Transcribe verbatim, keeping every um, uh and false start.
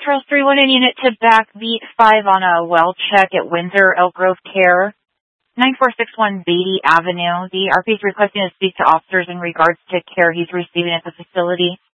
Charles three one in unit to backbeat five on a well check at Windsor Elk Grove Care, nine four six one Beatty Avenue. The R P is requesting to speak to officers in regards to care he's receiving at the facility.